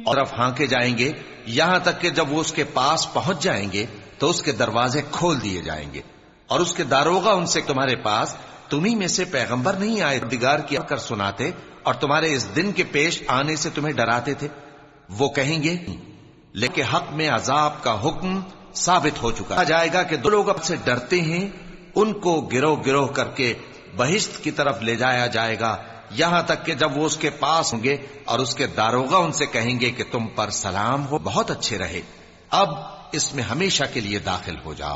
और तरफ हांके जाएंगे, यहां तक कि जब वो उसके पास पहुंच जाएंगे तो उसके दरवाजे खोल दिए जाएंगे और उसके दारोगा उनसे, तुम्हारे पास तुम्ही में से पैगंबर नहीं आए दिगार की कर सुनाते और तुम्हारे इस दिन के पेश आने से तुम्हें डराते थे? वो कहेंगे, लेकिन हक में अजाब का हुक्म साबित हो चुका जाएगा कि दो लोग अब से डरते हैं, उनको गिरोह गिरोह करके बहिश्त की तरफ ले जाया जाएगा, यहां तक कि जब वो उसके पास होंगे और उसके दारोगा उनसे कहेंगे कि तुम पर सलाम हो, बहुत अच्छे रहे, अब इसमें हमेशा के लिए दाखिल हो जाओ।